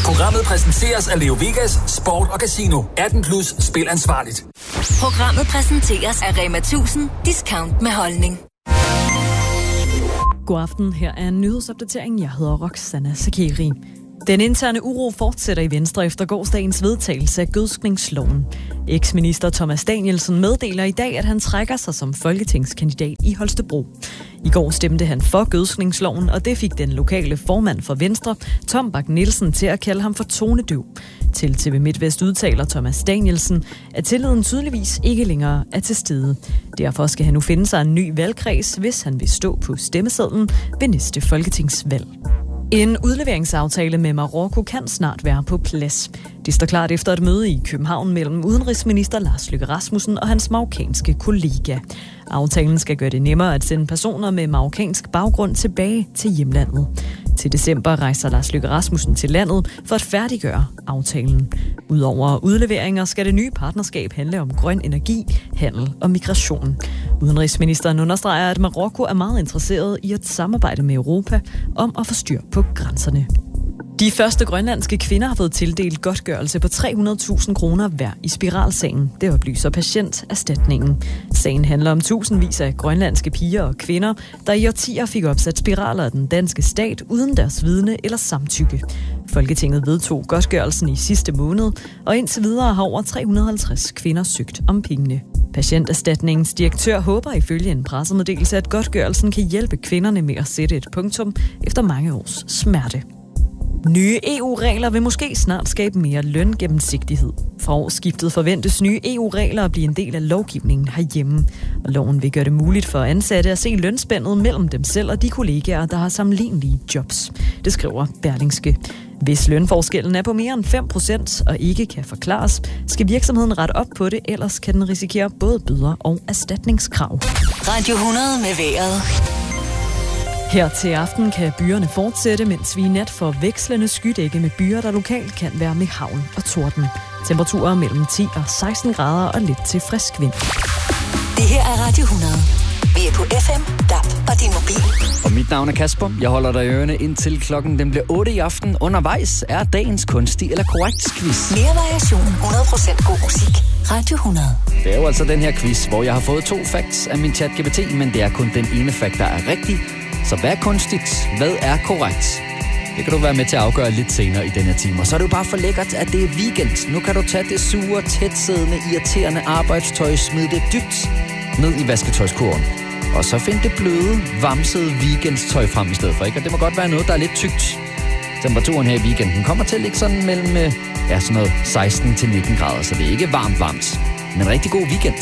Programmet præsenteres af Leo Vegas, Sport og Casino. 18+ spil ansvarligt. Programmet præsenteres af Rema 1000 Discount med holdning. God aften, her er en nyhedsopdatering. Jeg hedder Roxanna Sakiri. Den interne uro fortsætter i Venstre efter gårsdagens vedtagelse af gødskningsloven. Eksminister Thomas Danielsen meddeler i dag, at han trækker sig som folketingskandidat i Holstebro. I går stemte han for gødskningsloven, og det fik den lokale formand for Venstre, Tom Bak-Nielsen, til at kalde ham for tonedøv. Til TV MidtVest udtaler Thomas Danielsen, at tilliden tydeligvis ikke længere er til stede. Derfor skal han nu finde sig en ny valgkreds, hvis han vil stå på stemmesedlen ved næste folketingsvalg. En udleveringsaftale med Marokko kan snart være på plads. Det står klart efter et møde i København mellem udenrigsminister Lars Løkke Rasmussen og hans marokkanske kollega. Aftalen skal gøre det nemmere at sende personer med marokkansk baggrund tilbage til hjemlandet. Til december rejser Lars Løkke Rasmussen til landet for at færdiggøre aftalen. Udover udleveringer skal det nye partnerskab handle om grøn energi, handel og migration. Udenrigsministeren understreger, at Marokko er meget interesseret i at samarbejde med Europa om at få styr på grænserne. De første grønlandske kvinder har fået tildelt godtgørelse på 300.000 kroner hver i spiralsagen. Det oplyser Patienterstatningen. Sagen handler om tusindvis af grønlandske piger og kvinder, der i årtier fik opsat spiraler af den danske stat uden deres vidne eller samtykke. Folketinget vedtog godtgørelsen i sidste måned, og indtil videre har over 350 kvinder søgt om pengene. Patienterstatningens direktør håber ifølge en pressemeddelelse, at godtgørelsen kan hjælpe kvinderne med at sætte et punktum efter mange års smerte. Nye EU-regler vil måske snart skabe mere løngennemsigtighed. Fra årsskiftet forventes nye EU-regler at blive en del af lovgivningen herhjemme. Og loven vil gøre det muligt for ansatte at se lønspændet mellem dem selv og de kollegaer, der har sammenlignelige jobs. Det skriver Berlingske. Hvis lønforskellen er på mere end 5% og ikke kan forklares, skal virksomheden rette op på det, ellers kan den risikere både bøder og erstatningskrav. Radio 100 med vejret. Her til aften kan byerne fortsætte, mens vi i nat får vekslende skydække med byer, der lokalt kan være med hagl og torden. Temperaturer mellem 10 og 16 grader og lidt til frisk vind. Det her er Radio 100. Vi er på FM, DAB og din mobil. Og mit navn er Kasper. Jeg holder dig i ørene indtil klokken den bliver 8 i aften. Undervejs er dagens kunstig eller korrekt quiz. Mere variation, 100% god musik. Radio 100. Det er jo altså den her quiz, hvor jeg har fået 2 facts af min ChatGPT, men det er kun den ene fact, der er rigtig. Så hvad er kunstigt? Hvad er korrekt? Det kan du være med til at afgøre lidt senere i den her time. Og så er det jo bare for lækkert, at det er weekend. Nu kan du tage det sure, tætsiddende, irriterende arbejdstøj, smide det dybt ned i vasketøjskurven. Og så find det bløde, vamsede weekendstøj frem i stedet for, ikke? Og det må godt være noget, der er lidt tykt. Temperaturen her i weekenden kommer til at ligge sådan mellem sådan noget 16 til 19 grader, så det er ikke varmt, men rigtig god weekend.